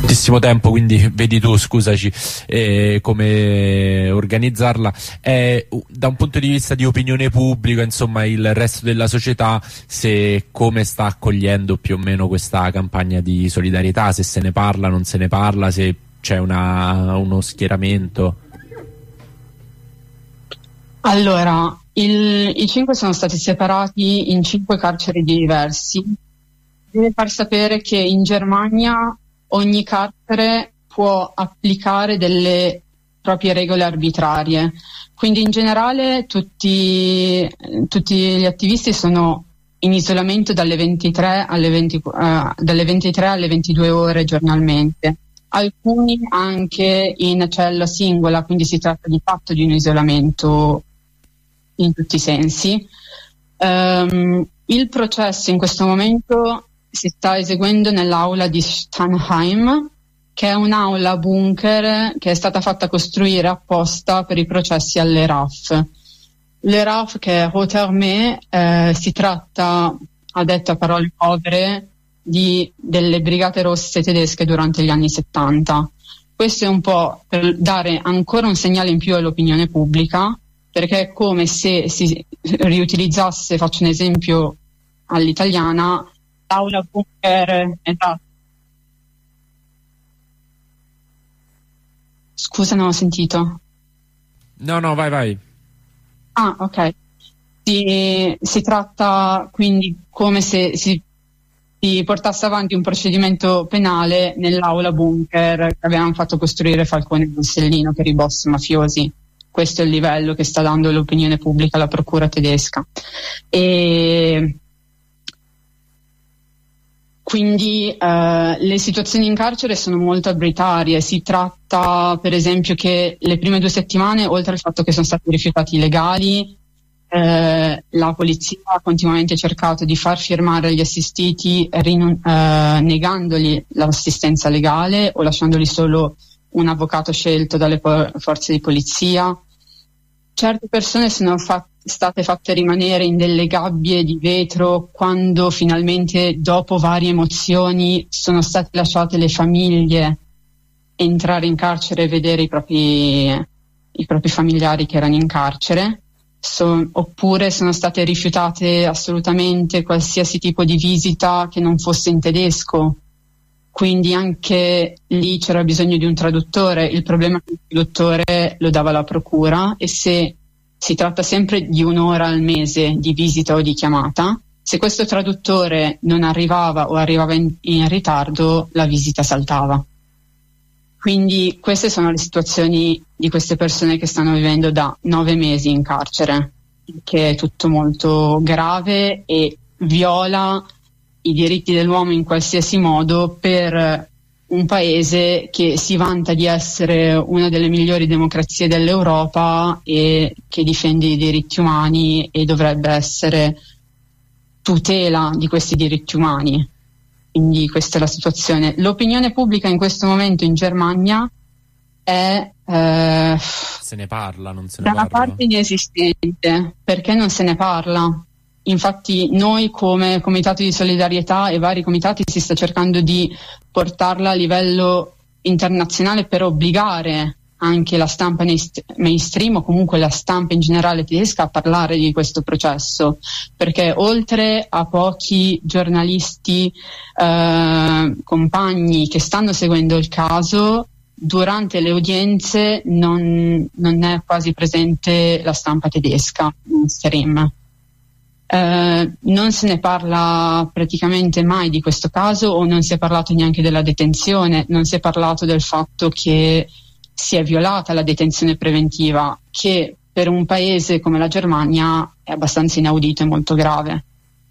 Tantissimo tempo, quindi vedi tu, scusaci, come organizzarla. Da un punto di vista di opinione pubblica, insomma, il resto della società, se come sta accogliendo più o meno questa campagna di solidarietà, se se ne parla, non se ne parla, se c'è uno schieramento. Allora, i 5 sono stati separati in 5 carceri diversi. Deve far sapere che in Germania ogni carcere può applicare delle proprie regole arbitrarie, quindi in generale tutti gli attivisti sono in isolamento dalle 23 alle 22 ore giornalmente, alcuni anche in cella singola, quindi si tratta di fatto di un isolamento in tutti i sensi. Il processo in questo momento si sta eseguendo nell'aula di Steinheim, che è un'aula bunker che è stata fatta costruire apposta per i processi alle RAF. Le RAF, che è Rote Armee, si tratta, a detta parole povere, delle brigate rosse tedesche durante gli anni 70. Questo è un po' per dare ancora un segnale in più all'opinione pubblica, perché è come se si riutilizzasse, faccio un esempio all'italiana, l'aula bunker, esatto. Scusa, non ho sentito. No, vai. Ah, ok. Si tratta quindi come se si portasse avanti un procedimento penale nell'aula bunker che avevano fatto costruire Falcone e Borsellino per i boss mafiosi. Questo è il livello che sta dando l'opinione pubblica alla procura tedesca. E quindi le situazioni in carcere sono molto arbitrarie. Si tratta per esempio che le prime 2 settimane, oltre al fatto che sono stati rifiutati i legali, la polizia ha continuamente cercato di far firmare gli assistiti negandogli l'assistenza legale o lasciandoli solo un avvocato scelto dalle forze di polizia. Certe persone sono state fatte rimanere in delle gabbie di vetro quando finalmente, dopo varie emozioni, sono state lasciate le famiglie entrare in carcere e vedere i propri familiari che erano in carcere, oppure sono state rifiutate assolutamente qualsiasi tipo di visita che non fosse in tedesco. Quindi anche lì c'era bisogno di un traduttore. Il problema è che il traduttore lo dava la procura, e se si tratta sempre di 1 ora al mese di visita o di chiamata, se questo traduttore non arrivava o arrivava in ritardo, la visita saltava. Quindi queste sono le situazioni di queste persone che stanno vivendo da 9 mesi in carcere, che è tutto molto grave e viola i diritti dell'uomo in qualsiasi modo per un paese che si vanta di essere una delle migliori democrazie dell'Europa e che difende i diritti umani e dovrebbe essere tutela di questi diritti umani. Quindi questa è la situazione. L'opinione pubblica in questo momento in Germania è se ne parla, non se ne da una parla. parte inesistente. Perché non se ne parla? Infatti noi come Comitato di Solidarietà e vari comitati si sta cercando di portarla a livello internazionale per obbligare anche la stampa mainstream o comunque la stampa in generale tedesca a parlare di questo processo, perché oltre a pochi giornalisti compagni che stanno seguendo il caso, durante le udienze non è quasi presente la stampa tedesca mainstream. Non se ne parla praticamente mai di questo caso, o non si è parlato neanche della detenzione, non si è parlato del fatto che si è violata la detenzione preventiva, che per un paese come la Germania è abbastanza inaudito e molto grave.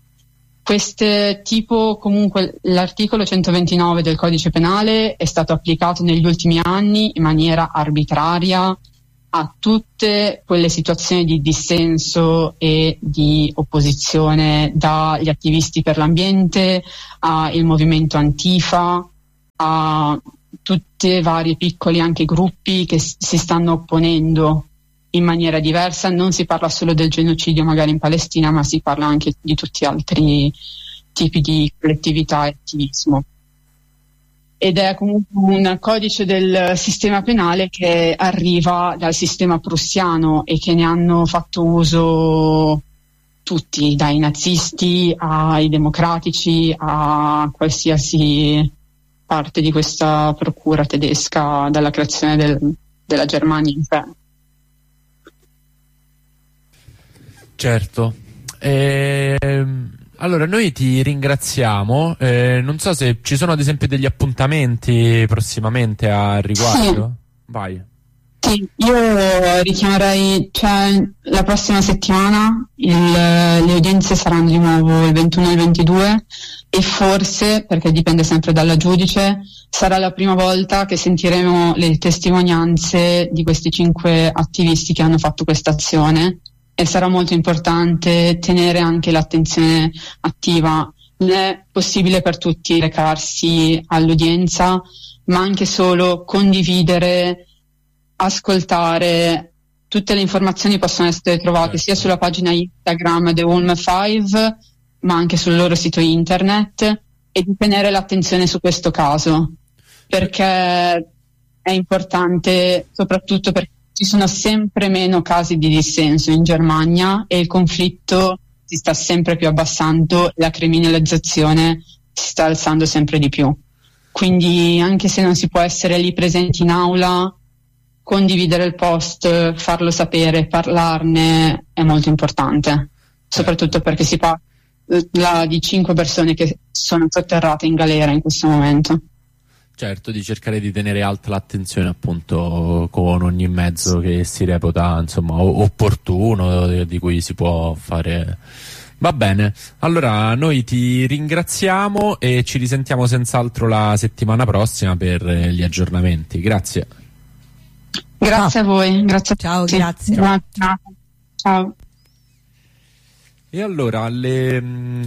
Comunque l'articolo 129 del codice penale è stato applicato negli ultimi anni in maniera arbitraria a tutte quelle situazioni di dissenso e di opposizione, dagli attivisti per l'ambiente al movimento Antifa, a tutti vari piccoli anche gruppi che si stanno opponendo in maniera diversa. Non si parla solo del genocidio magari in Palestina, ma si parla anche di tutti altri tipi di collettività e attivismo. ed è comunque un codice del sistema penale che arriva dal sistema prussiano e che ne hanno fatto uso tutti, dai nazisti ai democratici a qualsiasi parte di questa procura tedesca dalla creazione della Germania in sé. Certo. Allora, noi ti ringraziamo. Non so se ci sono ad esempio degli appuntamenti prossimamente a riguardo. Sì. Vai. Sì, io richiamerei, cioè la prossima settimana le udienze saranno di nuovo il 21 e il 22 e forse, perché dipende sempre dalla giudice, sarà la prima volta che sentiremo le testimonianze di questi 5 attivisti che hanno fatto questa azione, e sarà molto importante tenere anche l'attenzione attiva. Non è possibile per tutti recarsi all'udienza, ma anche solo condividere, ascoltare. Tutte le informazioni possono essere trovate sia sulla pagina Instagram The Ulm 5, ma anche sul loro sito internet, e di tenere l'attenzione su questo caso, perché è importante, soprattutto perché ci sono sempre meno casi di dissenso in Germania e il conflitto si sta sempre più abbassando e la criminalizzazione si sta alzando sempre di più. Quindi anche se non si può essere lì presenti in aula, condividere il post, farlo sapere, parlarne è molto importante, soprattutto perché si parla di 5 persone che sono sotterrate in galera in questo momento. Certo, di cercare di tenere alta l'attenzione appunto con ogni mezzo che si reputa insomma opportuno, di cui si può fare. Va bene, allora noi ti ringraziamo e ci risentiamo senz'altro la settimana prossima per gli aggiornamenti. Grazie. Grazie a voi, grazie a Ciao, tutti. grazie. Ciao. E allora alle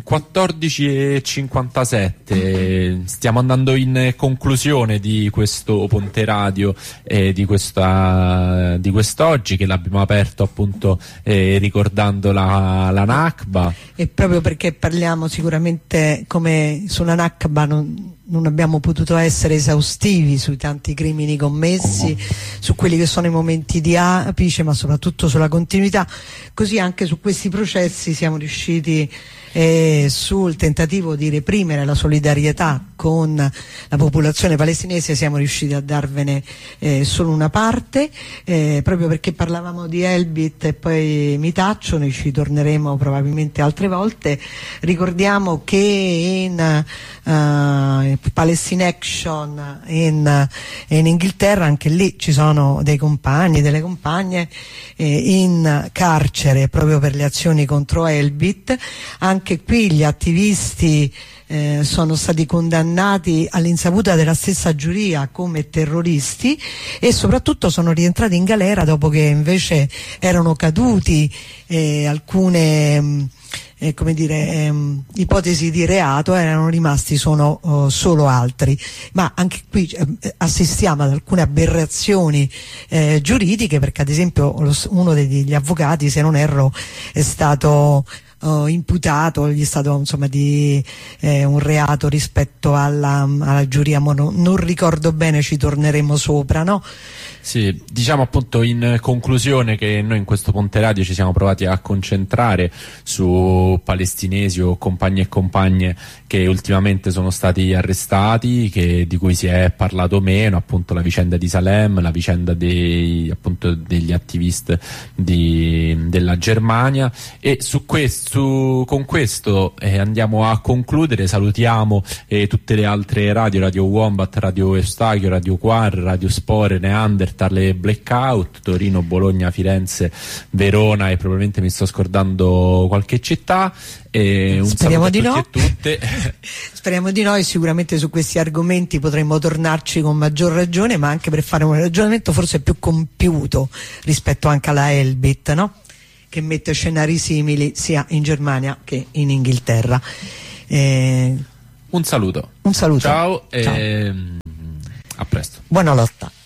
14:57 stiamo andando in conclusione di questo Ponte Radio di quest'oggi, che l'abbiamo aperto appunto ricordando la Nakba. E proprio perché parliamo sicuramente, come sulla Nakba non abbiamo potuto essere esaustivi sui tanti crimini commessi, su quelli che sono i momenti di apice, ma soprattutto sulla continuità, così anche su questi processi siamo riusciti sul tentativo di reprimere la solidarietà con la popolazione palestinese, siamo riusciti a darvene solo una parte, proprio perché parlavamo di Elbit e poi mi taccio, noi ci torneremo probabilmente altre volte. Ricordiamo che in Palestine Action in Inghilterra, anche lì ci sono dei compagni, delle compagne in carcere proprio per le azioni contro Elbit. Anche qui gli attivisti sono stati condannati all'insaputa della stessa giuria come terroristi e soprattutto sono rientrati in galera dopo che invece erano caduti alcune ipotesi di reato, erano rimasti solo altri, ma anche qui assistiamo ad alcune aberrazioni giuridiche, perché ad esempio uno degli avvocati, se non erro, è stato imputato, gli è stato insomma di un reato rispetto alla giuria, non ricordo bene, ci torneremo sopra, no? Sì, diciamo appunto in conclusione che noi in questo Ponte Radio ci siamo provati a concentrare su palestinesi o compagni e compagne che ultimamente sono stati arrestati, di cui si è parlato meno, appunto la vicenda di Salem, la vicenda degli attivisti della Germania, e con questo andiamo a concludere. Salutiamo tutte le altre Radio Wombat, Radio Eustachio, Radio Quar, Radio Spore, Neanderthal, le Blackout, Torino, Bologna, Firenze, Verona, e probabilmente mi sto scordando qualche città. Un Speriamo di saluto a tutti no. e tutte. Speriamo di no, e sicuramente su questi argomenti potremmo tornarci con maggior ragione, ma anche per fare un ragionamento forse più compiuto rispetto anche alla Elbit, no? Che mette scenari simili sia in Germania che in Inghilterra. Un saluto. Un saluto. Ciao. Ciao. A presto. Buona lotta.